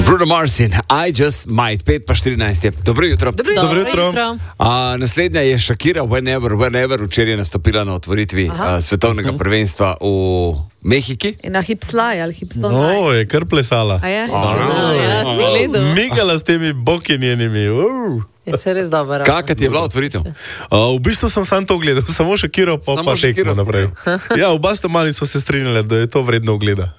Bruno Mars in I Just Might, 5:14 je. Dobro jutro. Dobro jutro. Naslednja je Shakira, Whenever, včeraj je nastopila na otvoritvi svetovnega prvenstva v Mehiki. In na hipslaj ali hipston. No, je kar plesala. A je? Migala s temi boki njenimi. Je se res dobro. Kakšna ti je bila otvoritev? V bistvu sem sam to gledal, samo Shakiro pa tekmo naprej. Ja, oba sta mali so se strinjali, da je to vredno ogleda.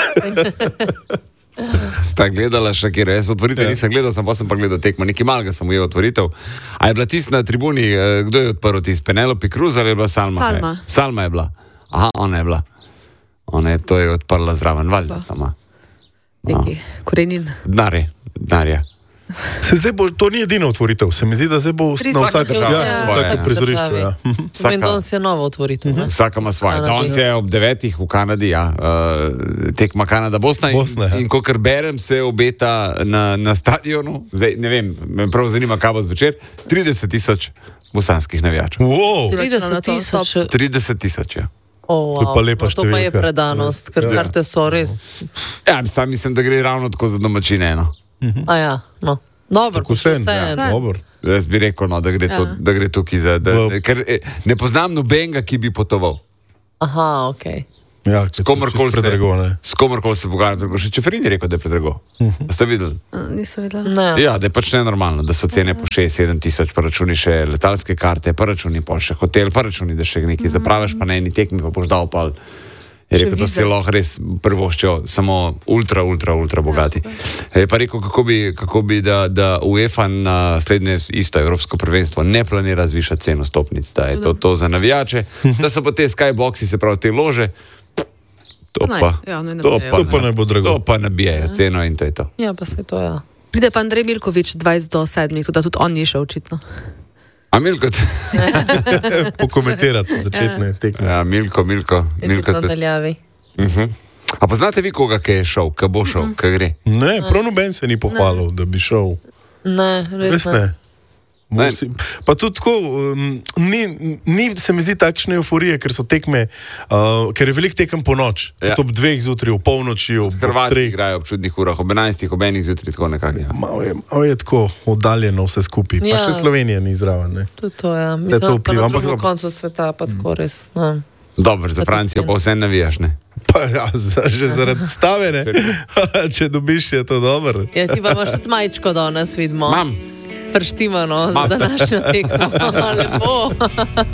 Sta gledala Shakira, jaz otvoritev nisem gledal, pa sem gledal tekmo, nekaj malega sem ujel otvoritev. A je bila tista na tribuni, kdo je odprl tist, Penelope Cruz ali je bila Salma? Salma je bila. Aha, ona je bila. To je odprla zraven, valjda tam. Neki korenin. Denarja. Se zdaj bo, to ni edina otvoritev, se mi zdi, da zdaj bo na vsake prizorišče. Ja. Danes je nova otvoritev. Vsaka ima svoje. Danes je ob 9 v Kanadi, tekma Kanada-Bosna in kokar berem, se obeta na stadionu, zdaj ne vem, me prav zanima, kaj bo zvečer, 30,000 bosanskih navijačev. Wow. 30,000, ja. To je pa lepa številka. To pa je predanost, ker karte so res. Ja, sam mislim, da gre ravno tako za domačine, no. A ja, no. Dobro, vse. Jaz bi rekel, no, da gre tukaj za... Ker ne poznam nobenega, ki bi potoval. Aha, okej. Ja, s komorkoli se pogovarjam. Še Čeferin je rekel, da je predrago. Ste videli? Nisem videla. Ja, da je pač nenormalno, da so cene po 6-7 tisoč, pa računi še letalske karte, pa računi pa še hotel, pa računi, da še nekaj zapraviš, pa na eni tekmi pa boš dal pa... Je rekel, da si lahko res prvoščil, samo ultra bogati. Je pa rekel, kako bi da UEFA na slednje isto evropsko prvenstvo ne planira zvišati ceno stopnic, da je to za navijače, da so pa te skyboxi, se pravi te lože, to pa ne bo drago. To pa nabijajo ceno in to je to. Ja, pa se to, ja. Pride pa Andrej Milković 20:07, tudi on je šel očitno. A Milko? Pokomentirati začetne tekme. Ja, Milko. Nadaljavi. A poznate vi koga, ki je šel, ki bo šel, ki gre? Ne, prav noben se ni pohvalil, da bi šel. Ne, res ne. Pa tudi tako, ni se mi zdi takšne euforije, ker so tekme, ker je veliko tekem po noč. Ob 2 zjutraj, v polnoči, ob 3. Hrvati igrajo ob čudnih urah, ob 11, ob 1 zjutraj, tako nekako. Malo je tako oddaljeno vse skupaj, pa še Slovenija ni zraven. To ja, mislim, pa na drugem koncu sveta, pa tako res. Dobro, za Francijo pa vse navijaš, ne? Pa ja, že zaradi stave, ne? Če dobiš, je to dobro. Ja, ti pa imaš majčko danes, vidimo. Mam. Prštimano za današnjo tekmo. Lepo.